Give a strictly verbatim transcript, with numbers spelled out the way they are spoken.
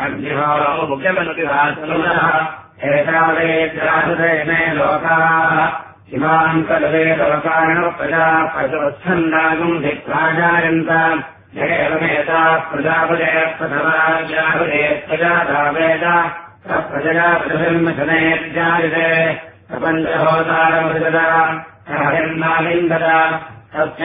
अग्निहोमुख्यमनुतिभासुनः एतावेद्रासुदेने लोकाः शिवान्तर्वे लोकार्णप्रजा पशुच्छन्दागुम् धिक्राजायन्त जगेवमेताः प्रजापदयः प्रथमाजाहुरे प्रजाधावेद प्रजया प्रजन्मशनेर्जायते प्रपञ्चहोतारमृजदा हरिन्नालिन्ददा